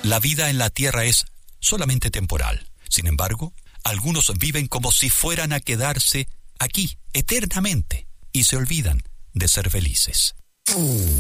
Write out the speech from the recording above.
La vida en la tierra es solamente temporal. Sin embargo, algunos viven como si fueran a quedarse aquí eternamente y se olvidan de ser felices.